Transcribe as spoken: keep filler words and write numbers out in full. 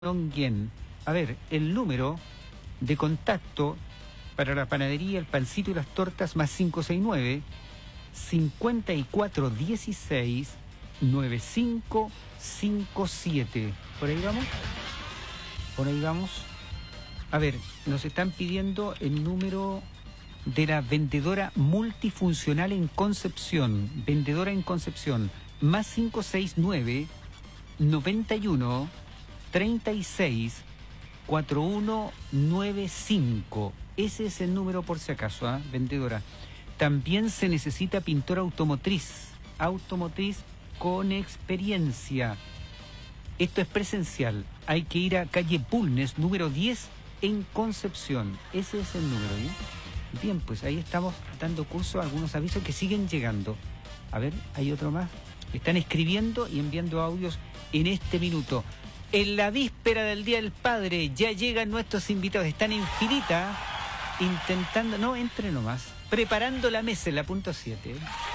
Longuien. A ver, el número de contacto para la panadería, el pancito y las tortas más cinco seis nueve, cincuenta y cuatro dieciséis, noventa y cinco cincuenta y siete. ¿Por ahí vamos? Por ahí vamos. A ver, nos están pidiendo el número de la vendedora multifuncional en Concepción. Vendedora en Concepción. Más cinco seis nueve, noventa y uno, treinta y seis, cuarenta y uno noventa y cinco. Ese es el número por si acaso, ¿eh? Vendedora. También se necesita pintor automotriz. Automotriz con experiencia. Esto es presencial. Hay que ir a calle Bulnes, número diez, en Concepción. Ese es el número, ¿eh? Bien, pues ahí estamos dando curso a algunos avisos que siguen llegando. A ver, hay otro más. Están escribiendo y enviando audios en este minuto. En la víspera del Día del Padre ya llegan nuestros invitados. Están en filita, intentando... No, entre nomás. Preparando la mesa en la punto siete.